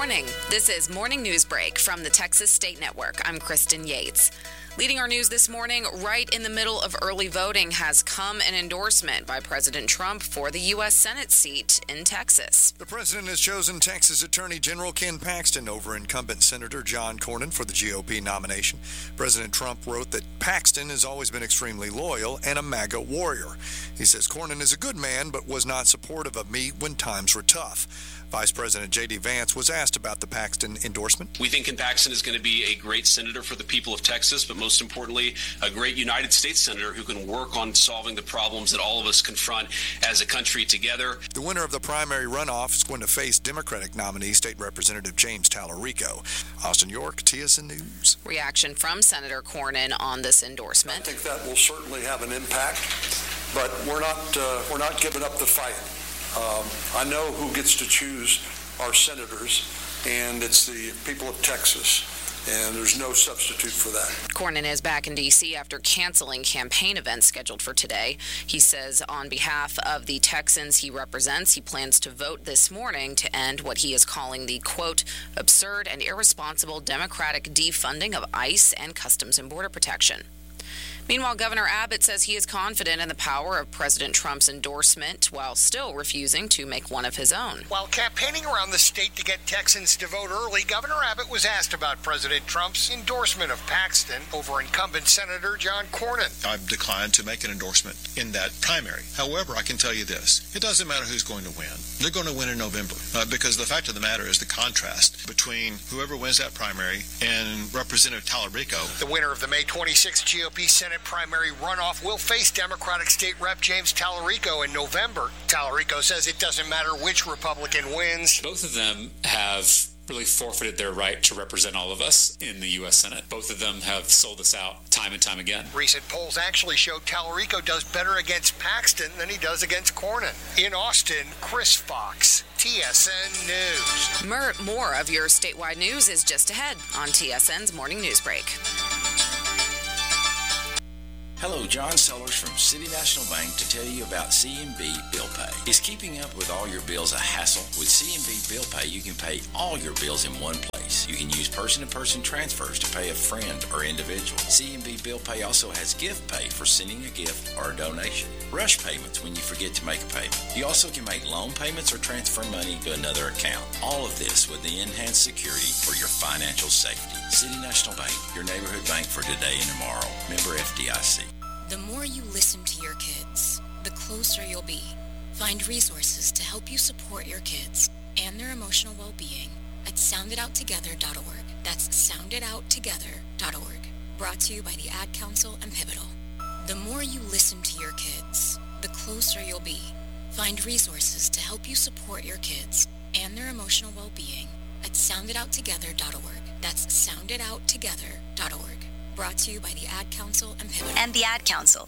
morning. This is Morning News Break from the Texas State Network. I'm Kristen Yates. Leading our news this morning, right in the middle of early voting, has come an endorsement by President Trump for the U.S. Senate seat in Texas. The president has chosen Texas Attorney General Ken Paxton over incumbent Senator John Cornyn for the GOP nomination. President Trump wrote that Paxton has always been extremely loyal and a MAGA warrior. He says Cornyn is a good man, but was not supportive of me when times were tough. Vice President J.D. Vance was asked about the Paxton endorsement. We think Ken Paxton is going to be a great senator for the people of Texas, but most importantly, a great United States senator who can work on solving the problems that all of us confront as a country together. The winner of the primary runoff is going to face Democratic nominee State Representative James Tallarico. Austin York, TSN News. Reaction from Senator Cornyn on this endorsement. I think that will certainly have an impact, but we're not giving up the fight. I know who gets to choose our senators, and it's the people of Texas, and there's no substitute for that. Cornyn is back in D.C. after canceling campaign events scheduled for today. He says on behalf of the Texans he represents, he plans to vote this morning to end what he is calling the, quote, absurd and irresponsible Democratic defunding of ICE and Customs and Border Protection. Meanwhile, Governor Abbott says he is confident in the power of President Trump's endorsement while still refusing to make one of his own. While campaigning around the state to get Texans to vote early, Governor Abbott was asked about President Trump's endorsement of Paxton over incumbent Senator John Cornyn. I've declined to make an endorsement in that primary. However, I can tell you this. It doesn't matter who's going to win. They're going to win in November because the fact of the matter is the contrast between whoever wins that primary and Representative Tallarico. The winner of the May 26th GOP Senate primary runoff will face Democratic State Rep James Tallarico in November. Tallarico says it doesn't matter which Republican wins. Both of them have really forfeited their right to represent all of us in the U.S. Senate. Both of them have sold us out time and time again. Recent polls actually show Tallarico does better against Paxton than he does against Cornyn. In Austin, Chris Fox, TSN News. More of your statewide news is just ahead on TSN's Morning News Break. Hello, John Sellers from City National Bank to tell you about CMB Bill Pay. Is keeping up with all your bills a hassle? With CMB Bill Pay, you can pay all your bills in one place. You can use person-to-person transfers to pay a friend or individual. CMB Bill Pay also has gift pay for sending a gift or a donation. Rush payments when you forget to make a payment. You also can make loan payments or transfer money to another account. All of this with the enhanced security for your financial safety. City National Bank, your neighborhood bank for today and tomorrow. Member FDIC. The more you listen to your kids, the closer you'll be. Find resources to help you support your kids and their emotional well-being at sounditouttogether.org. That's sounditouttogether.org. Brought to you by the Ad Council and Pivotal. The more you listen to your kids, the closer you'll be. Find resources to help you support your kids and their emotional well-being at sounditouttogether.org. That's sounditouttogether.org. Brought to you by the Ad Council and Pivotal. And the Ad Council.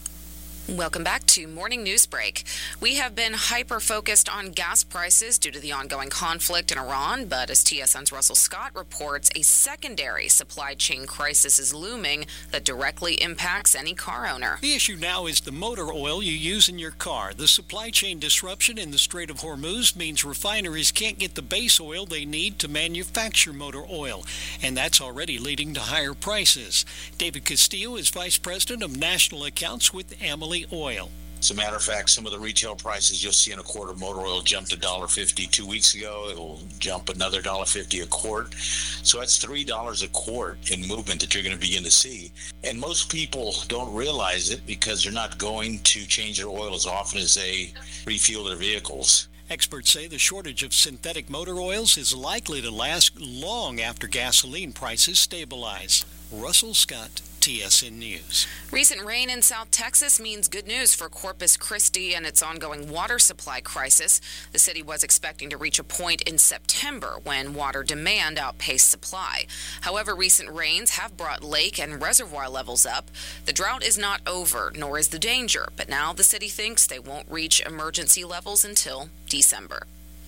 Welcome back to Morning News Break. We have been hyper-focused on gas prices due to the ongoing conflict in Iran, but as TSN's Russell Scott reports, a secondary supply chain crisis is looming that directly impacts any car owner. The issue now is the motor oil you use in your car. The supply chain disruption in the Strait of Hormuz means refineries can't get the base oil they need to manufacture motor oil, and that's already leading to higher prices. David Castillo is Vice President of National Accounts with Amalie Oil. As a matter of fact, some of the retail prices you'll see in a quart of motor oil jumped $1.50 2 weeks ago. It will jump another $1.50 a quart. So that's $3 a quart in movement that you're going to begin to see. And most people don't realize it because they're not going to change their oil as often as they refuel their vehicles. Experts say the shortage of synthetic motor oils is likely to last long after gasoline prices stabilize. Russell Scott, TSN News. Recent rain in South Texas means good news for Corpus Christi and its ongoing water supply crisis. The city was expecting to reach a point in September when water demand outpaced supply. However, recent rains have brought lake and reservoir levels up. The drought is not over, nor is the danger, but now the city thinks they won't reach emergency levels until December.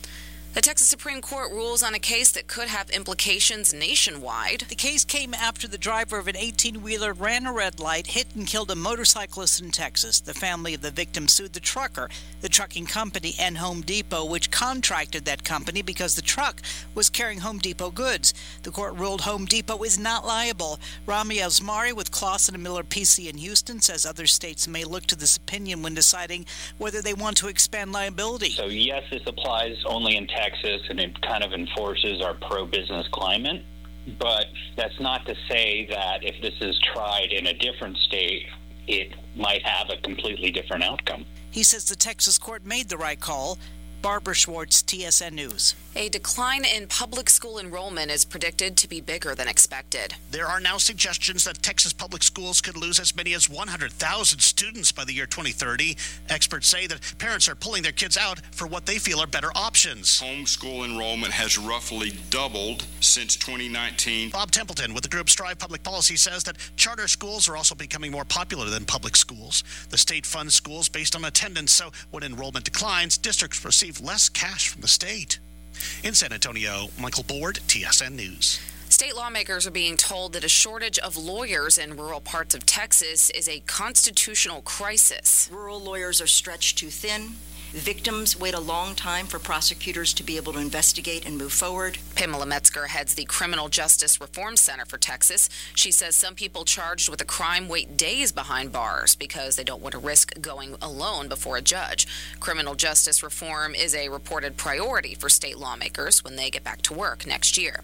The Texas Supreme Court rules on a case that could have implications nationwide. The case came after the driver of an 18-wheeler ran a red light, hit and killed a motorcyclist in Texas. The family of the victim sued the trucker, the trucking company, and Home Depot, which contracted that company because the truck was carrying Home Depot goods. The court ruled Home Depot is not liable. Rami Asmari with Clausen and Miller PC in Houston says other states may look to this opinion when deciding whether they want to expand liability. So yes, this applies only in Texas, and it kind of enforces our pro-business climate. But that's not to say that if this is tried in a different state, it might have a completely different outcome. He says the Texas court made the right call. Barbara Schwartz, TSN News. A decline in public school enrollment is predicted to be bigger than expected. There are now suggestions that Texas public schools could lose as many as 100,000 students by the year 2030. Experts say that parents are pulling their kids out for what they feel are better options. Homeschool enrollment has roughly doubled since 2019. Bob Templeton with the group Strive Public Policy says that charter schools are also becoming more popular than public schools. The state funds schools based on attendance, so when enrollment declines, districts receive less cash from the state. In San Antonio, Michael Board, TSN News. State lawmakers are being told that a shortage of lawyers in rural parts of Texas is a constitutional crisis. Rural lawyers are stretched too thin. Victims wait a long time for prosecutors to be able to investigate and move forward. Pamela Metzger heads the Criminal Justice Reform Center for Texas. She says some people charged with a crime wait days behind bars because they don't want to risk going alone before a judge. Criminal justice reform is a reported priority for state lawmakers when they get back to work next year.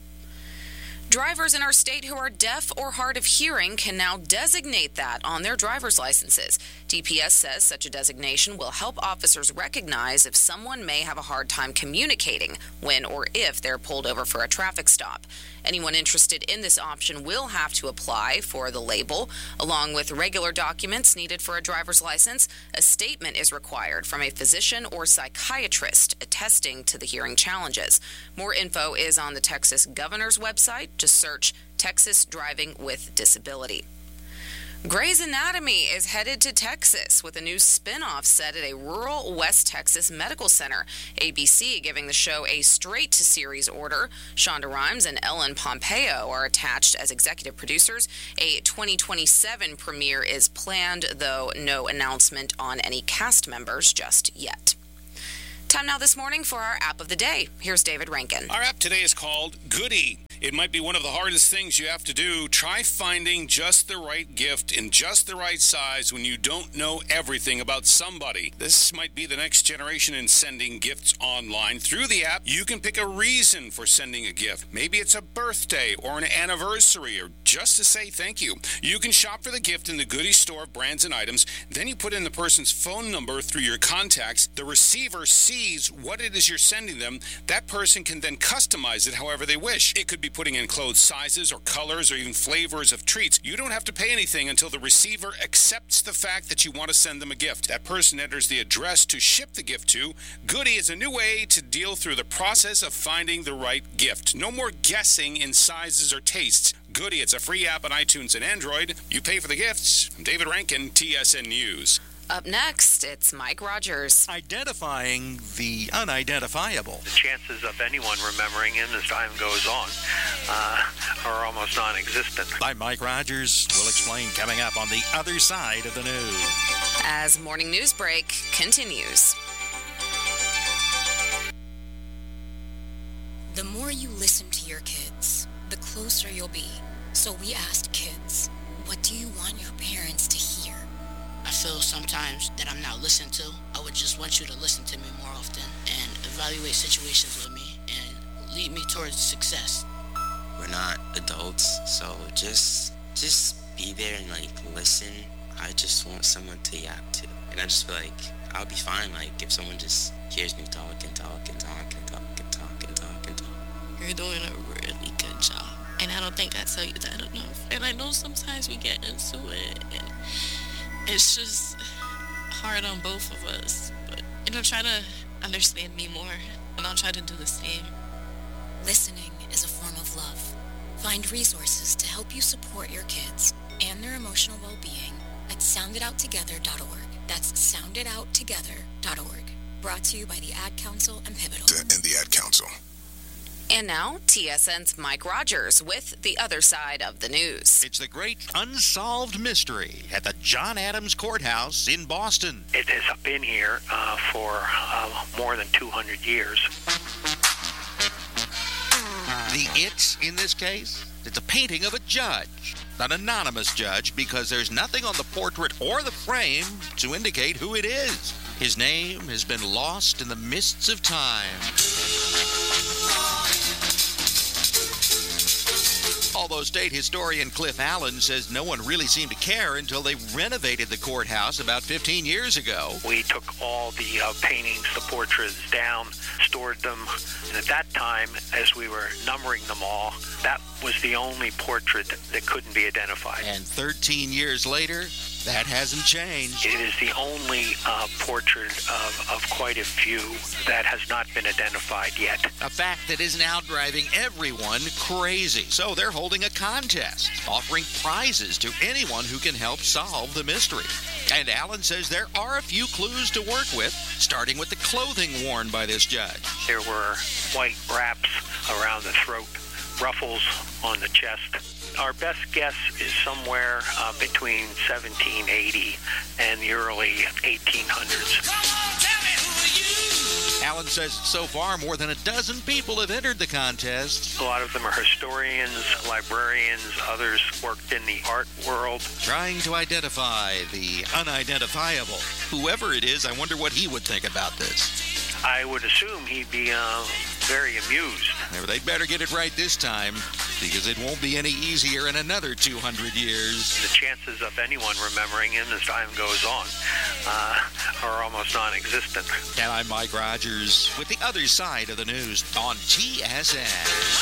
Drivers in our state who are deaf or hard of hearing can now designate that on their driver's licenses. DPS says such a designation will help officers recognize if someone may have a hard time communicating when or if they're pulled over for a traffic stop. Anyone interested in this option will have to apply for the label. Along with regular documents needed for a driver's license, a statement is required from a physician or psychiatrist attesting to the hearing challenges. More info is on the Texas governor's website. Just search Texas Driving with Disability. Grey's Anatomy is headed to Texas with a new spin-off set at a rural West Texas medical center. ABC giving the show a straight-to-series order. Shonda Rhimes and Ellen Pompeo are attached as executive producers. A 2027 premiere is planned, though no announcement on any cast members just yet. Time now this morning for our app of the day. Here's David Rankin. Our app today is called Goody. It might be one of the hardest things you have to do. Try finding just the right gift in just the right size when you don't know everything about somebody. This might be the next generation in sending gifts online. Through the app, you can pick a reason for sending a gift. Maybe it's a birthday or an anniversary or just to say thank you. You can shop for the gift in the Goody store of brands and items. Then you put in the person's phone number through your contacts. The receiver sees what it is you're sending them. That person can then customize it however they wish. It could be putting in clothes sizes or colors or even flavors of treats. You don't have to pay anything until the receiver accepts the fact that you want to send them a gift. That person enters the address to ship the gift to. Goody is a new way to deal through the process of finding the right gift. No more guessing in sizes or tastes. Goody, it's a free app on iTunes and Android. You pay for the gifts. I'm David Rankin, TSN News. Up next, it's Mike Rogers. Identifying the unidentifiable. The chances of anyone remembering him as time goes on are almost non-existent. I'm Mike Rogers. We'll explain coming up on the other side of the news. As Morning News Break continues. The more you listen to your kids, the closer you'll be. So we asked kids, what do you want your parents to hear? I feel sometimes that I'm not listened to. I would just want you to listen to me more often and evaluate situations with me and lead me towards success. We're not adults, so just be there and listen. I just want someone to yap to. And I just feel like I'll be fine if someone just hears me talk and talk and talk and talk and talk and talk and talk. You're doing a really good job. And I don't think I tell you that enough. And I know sometimes we get into it and it's just hard on both of us. But, try to understand me more, and I'll try to do the same. Listening is a form of love. Find resources to help you support your kids and their emotional well-being at sounditouttogether.org. That's sounditouttogether.org. Brought to you by the Ad Council and Pivotal. And the Ad Council. And now, TSN's Mike Rogers with the other side of the news. It's the great unsolved mystery at the John Adams Courthouse in Boston. It has been here for more than 200 years. The it in this case, it's a painting of a judge. An anonymous judge, because there's nothing on the portrait or the frame to indicate who it is. His name has been lost in the mists of time. Although state historian Cliff Allen says no one really seemed to care until they renovated the courthouse about 15 years ago. We took all the paintings, the portraits down, stored them, and at that time, as we were numbering them all, that was the only portrait that couldn't be identified. And 13 years later, that hasn't changed. It is the only portrait of quite a few that has not been identified yet. A fact that is now driving everyone crazy. So they're holding a contest, offering prizes to anyone who can help solve the mystery. And Allen says there are a few clues to work with, starting with the clothing worn by this judge. There were white wraps around the throat, ruffles on the chest. Our best guess is somewhere between 1780 and the early 1800s. Allen says so far more than a dozen people have entered the contest. A lot of them are historians, librarians, others worked in the art world. Trying to identify the unidentifiable. Whoever it is, I wonder what he would think about this. I would assume he'd be very amused. They'd better get it right this time, because it won't be any easier in another 200 years. The chances of anyone remembering him as time goes on are almost non-existent. And I'm Mike Rogers with the other side of the news on TSN.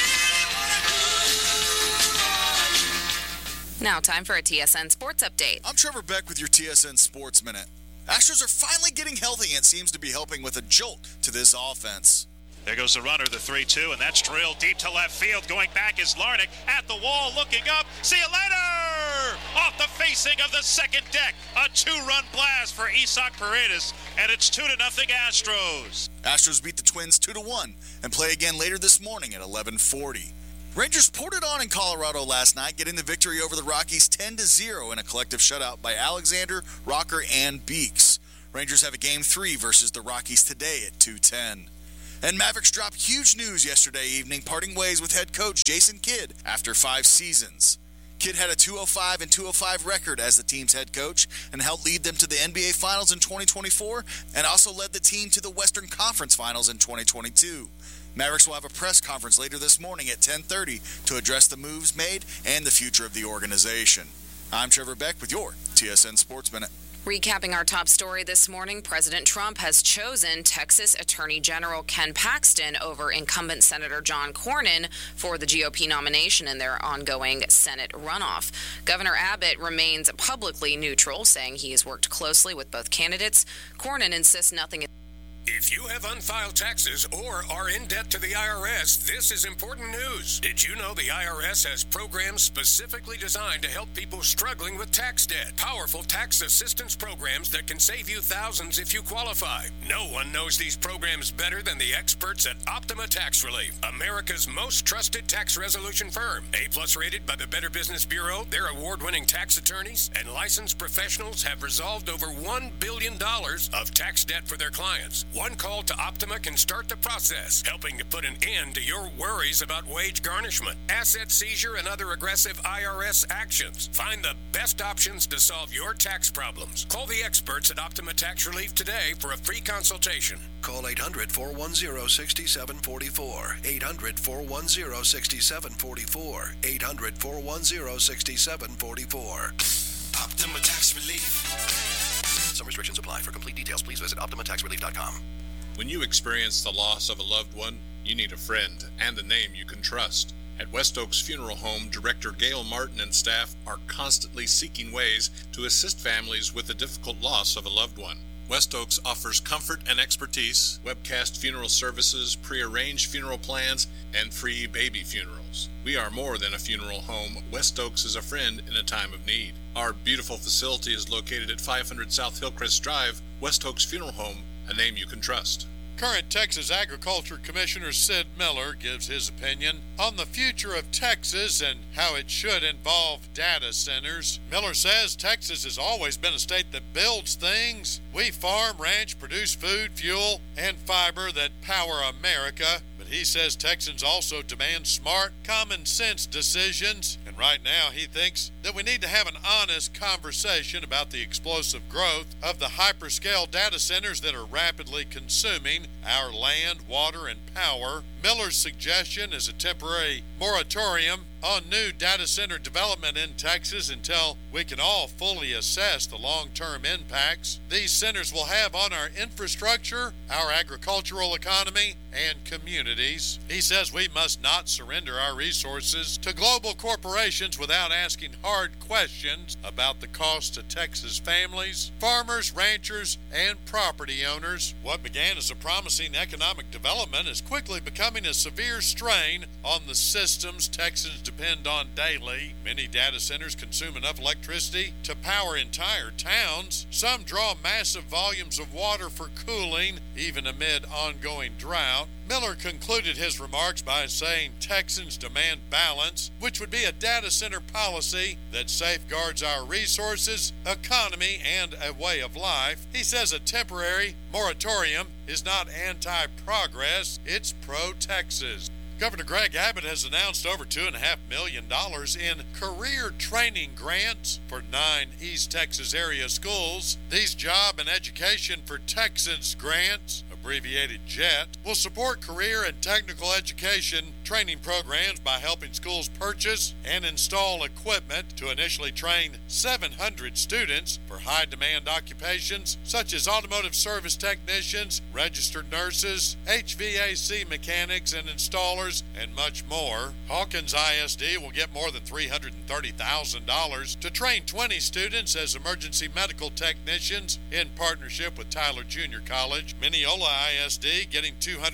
Now time for a TSN Sports Update. I'm Trevor Beck with your TSN Sports Minute. Astros are finally getting healthy and it seems to be helping with a jolt to this offense. There goes the runner, the 3-2, and that's drilled deep to left field. Going back is Larnach at the wall, looking up. See you later! Off the facing of the second deck. A 2-run blast for Isaac Paredes, and it's 2-0 Astros. Astros beat the Twins 2-1 and play again later this morning at 11:40. Rangers poured it on in Colorado last night, getting the victory over the Rockies 10-0 in a collective shutout by Alexander, Rocker, and Beeks. Rangers have a Game 3 versus the Rockies today at 2:10. And Mavericks dropped huge news yesterday evening, parting ways with head coach Jason Kidd after 5 seasons. Kidd had a 205 and 205 record as the team's head coach and helped lead them to the NBA Finals in 2024 and also led the team to the Western Conference Finals in 2022. Mavericks will have a press conference later this morning at 10:30 to address the moves made and the future of the organization. I'm Trevor Beck with your TSN Sports Minute. Recapping our top story this morning, President Trump has chosen Texas Attorney General Ken Paxton over incumbent Senator John Cornyn for the GOP nomination in their ongoing Senate runoff. Governor Abbott remains publicly neutral, saying he has worked closely with both candidates. Cornyn insists nothing is... If you have unfiled taxes or are in debt to the IRS, this is important news. Did you know the IRS has programs specifically designed to help people struggling with tax debt? Powerful tax assistance programs that can save you thousands if you qualify. No one knows these programs better than the experts at Optima Tax Relief, America's most trusted tax resolution firm. A+ rated by the Better Business Bureau, their award-winning tax attorneys and licensed professionals have resolved over $1 billion of tax debt for their clients. One call to Optima can start the process, helping to put an end to your worries about wage garnishment, asset seizure, and other aggressive IRS actions. Find the best options to solve your tax problems. Call the experts at Optima Tax Relief today for a free consultation. Call 800-410-6744. 800-410-6744. 800-410-6744. Optima Tax Relief. Some restrictions apply. For complete details, please visit OptimaTaxRelief.com. When you experience the loss of a loved one, you need a friend and a name you can trust. At West Oaks Funeral Home, Director Gail Martin and staff are constantly seeking ways to assist families with the difficult loss of a loved one. West Oaks offers comfort and expertise, webcast funeral services, pre-arranged funeral plans, and free baby funerals. We are more than a funeral home. West Oaks is a friend in a time of need. Our beautiful facility is located at 500 South Hillcrest Drive. West Oaks Funeral Home, a name you can trust. Current Texas Agriculture Commissioner Sid Miller gives his opinion on the future of Texas and how it should involve data centers. Miller says Texas has always been a state that builds things. We farm, ranch, produce food, fuel, and fiber that power America. But he says Texans also demand smart, common sense decisions. And right now he thinks that we need to have an honest conversation about the explosive growth of the hyperscale data centers that are rapidly consuming our land, water, and power. Miller's suggestion is a temporary moratorium on new data center development in Texas until we can all fully assess the long-term impacts these centers will have on our infrastructure, our agricultural economy, and communities. He says we must not surrender our resources to global corporations without asking hard questions about the cost to Texas families, farmers, ranchers, and property owners. What began as a promising economic development is quickly becoming a severe strain on the systems Texans depend on daily. Many data centers consume enough electricity to power entire towns. Some draw massive volumes of water for cooling, even amid ongoing drought. Miller concluded his remarks by saying Texans demand balance, which would be a data center policy that safeguards our resources, economy, and a way of life. He says a temporary moratorium is not anti-progress, it's pro-Texas. Governor Greg Abbott has announced over $2.5 million in career training grants for 9 East Texas area schools. These Job and Education for Texans grants, abbreviated JET, will support career and technical education training programs by helping schools purchase and install equipment to initially train 700 students for high-demand occupations such as automotive service technicians, registered nurses, HVAC mechanics and installers, and much more. Hawkins ISD will get more than $330,000 to train 20 students as emergency medical technicians in partnership with Tyler Junior College. Mineola ISD getting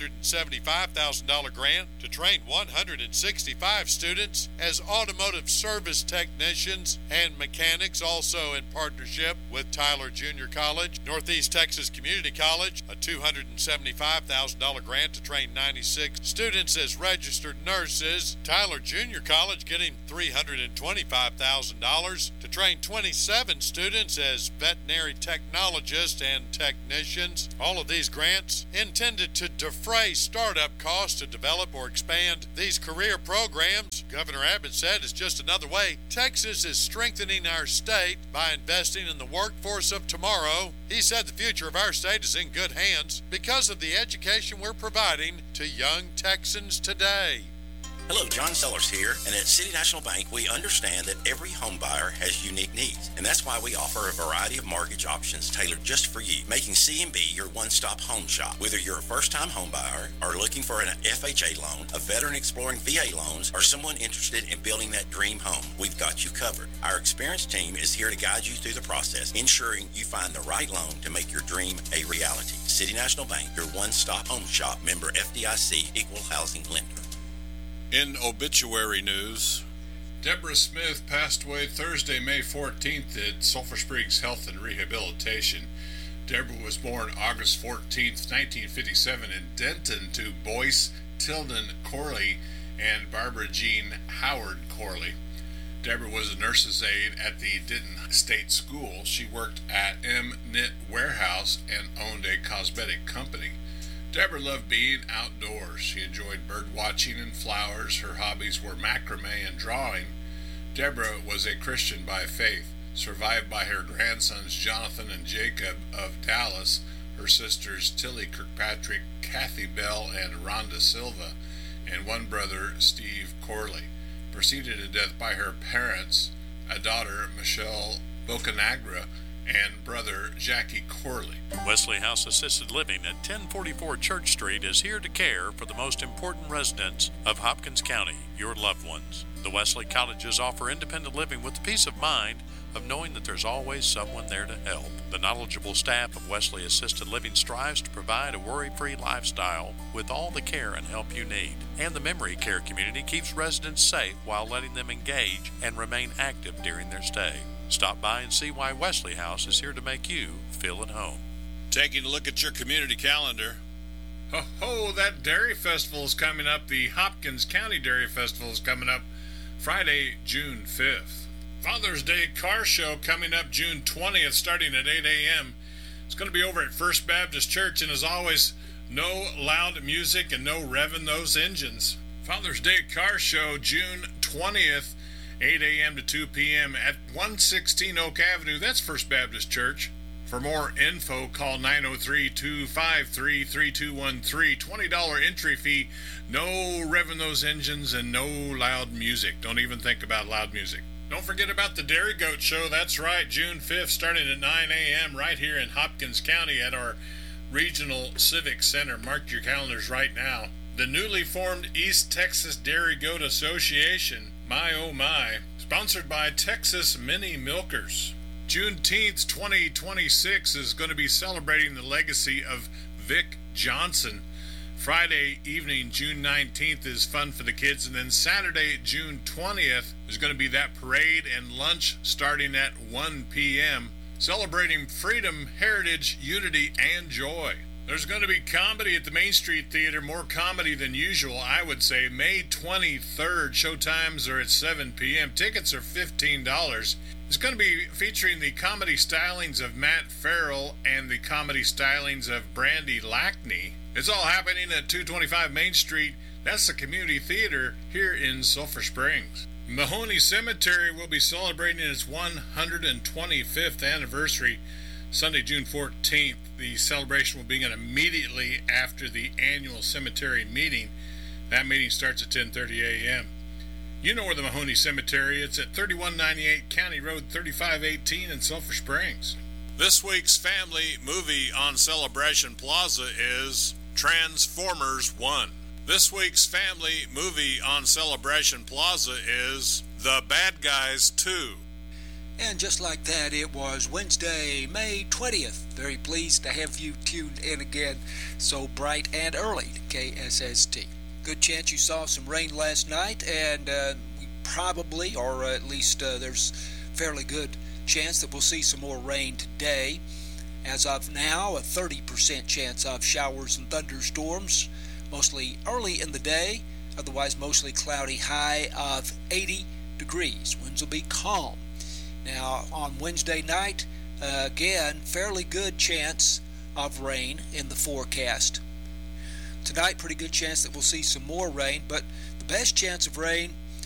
$275,000 grant to train 165 students as automotive service technicians and mechanics, also in partnership with Tyler Junior College. Northeast Texas Community College, a $275,000 grant to train 96 students as registered nurses. Tyler Junior College getting $325,000 to train 27 students as veterinary technologists and technicians. All of these grants intended to defray startup costs to develop or expand these career programs. Governor Abbott said it's just another way Texas is strengthening our state by investing in the workforce of tomorrow. He said the future of our state is in good hands because of the education we're providing to young Texans today. Hello, John Sellers here, and at City National Bank, we understand that every home buyer has unique needs, and that's why we offer a variety of mortgage options tailored just for you, making C&B your one-stop home shop. Whether you're a first-time home buyer or looking for an FHA loan, a veteran exploring VA loans, or someone interested in building that dream home, we've got you covered. Our experienced team is here to guide you through the process, ensuring you find the right loan to make your dream a reality. City National Bank, your one-stop home shop, member FDIC, equal housing lender. In obituary news, Deborah Smith passed away Thursday, May 14th at Sulphur Springs Health and Rehabilitation. Deborah was born August 14th, 1957 in Denton to Boyce Tilden Corley and Barbara Jean Howard Corley. Deborah was a nurse's aide at the Denton State School. She worked at M. Knit Warehouse and owned a cosmetic company. Deborah loved being outdoors. She enjoyed bird watching and flowers. Her hobbies were macrame and drawing. Deborah was a Christian by faith, survived by her grandsons Jonathan and Jacob of Dallas, her sisters Tilly Kirkpatrick, Kathy Bell, and Rhonda Silva, and one brother, Steve Corley. Preceded to death by her parents, a daughter, Michelle Bocanagra, and brother Jackie Corley. Wesley House Assisted Living at 1044 Church Street is here to care for the most important residents of Hopkins County, your loved ones. The Wesley Colleges offer independent living with the peace of mind of knowing that there's always someone there to help. The knowledgeable staff of Wesley Assisted Living strives to provide a worry-free lifestyle with all the care and help you need. And the memory care community keeps residents safe while letting them engage and remain active during their stay. Stop by and see why Wesley House is here to make you feel at home. Taking a look at your community calendar, Ho, that Dairy Festival is coming up. The Hopkins County Dairy Festival is coming up Friday, June 5th. Father's Day Car Show coming up June 20th, starting at 8 a.m. It's going to be over at First Baptist Church, and as always, no loud music and no revving those engines. Father's Day Car Show, June 20th, 8 a.m. to 2 p.m. at 116 Oak Avenue. That's First Baptist Church. For more info, call 903-253-3213. $20 entry fee, no revving those engines, and no loud music. Don't even think about loud music. Don't forget about the Dairy Goat Show. That's right, June 5th, starting at 9 a.m. right here in Hopkins County at our Regional Civic Center. Mark your calendars right now. The newly formed East Texas Dairy Goat Association, my oh my, sponsored by Texas Mini Milkers. Juneteenth 2026 is going to be celebrating the legacy of Vic Johnson. Friday evening, June 19th, is fun for the kids, and then Saturday, June 20th, is going to be that parade and lunch starting at 1 p.m., celebrating freedom, heritage, unity, and joy. There's going to be comedy at the Main Street Theater, more comedy than usual, I would say. May 23rd, showtimes are at 7 p.m. Tickets are $15. It's going to be featuring the comedy stylings of Matt Farrell and the comedy stylings of Brandy Lackney. It's all happening at 225 Main Street. That's the community theater here in Sulphur Springs. Mahoney Cemetery will be celebrating its 125th anniversary Sunday, June 14th. The celebration will begin immediately after the annual cemetery meeting. That meeting starts at 10:30 a.m. You know where the Mahoney Cemetery is. It's at 3198 County Road 3518 in Sulphur Springs. This week's family movie on Celebration Plaza is Transformers 1. This week's family movie on Celebration Plaza is The Bad Guys 2. And just like that, it was Wednesday, May 20th. Very pleased to have you tuned in again so bright and early to KSST. Good chance you saw some rain last night, and we probably, or at least there's fairly good chance that we'll see some more rain today. As of now, a 30% chance of showers and thunderstorms, mostly early in the day, otherwise mostly cloudy, high of 80 degrees. Winds will be calm. Now, on Wednesday night, again, fairly good chance of rain in the forecast. Tonight, pretty good chance that we'll see some more rain, but the best chance of rain